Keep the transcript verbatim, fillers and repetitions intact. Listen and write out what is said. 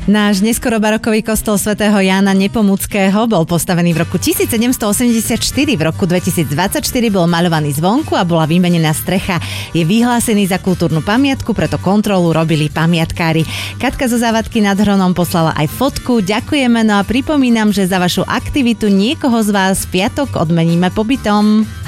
Náš neskoro barokový kostol svätého Jána Nepomuckého bol postavený v roku tisícsedemstoosemdesiatštyri. V roku dvetisícdvadsaťštyri bol maľovaný zvonku a bola vymenená strecha. Je vyhlásený za kultúrnu pamiatku, preto kontrolu robili pamiatkári. Katka zo Závadky nad Hronom poslala aj fotku. Ďakujeme, no a pripomínam, že za vašu aktivitu niekoho z vás v piatok odmeníme pobytom.